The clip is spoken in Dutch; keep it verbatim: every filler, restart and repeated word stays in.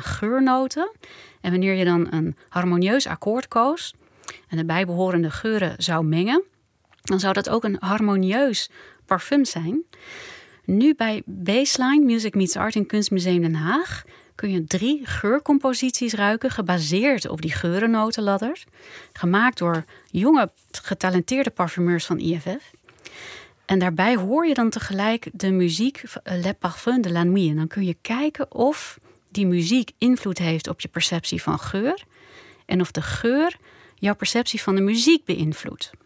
geurnoten. En wanneer je dan een harmonieus akkoord koos en de bijbehorende geuren zou mengen, dan zou dat ook een harmonieus parfum zijn. Nu bij Baseline Music Meets Art in Kunstmuseum Den Haag kun je drie geurcomposities ruiken, gebaseerd op die geurennotenladders. Gemaakt door jonge, getalenteerde parfumeurs van I F F. En daarbij hoor je dan tegelijk de muziek Le Parfum de la Nuit. En dan kun je kijken of die muziek invloed heeft op je perceptie van geur. En of de geur jouw perceptie van de muziek beïnvloedt.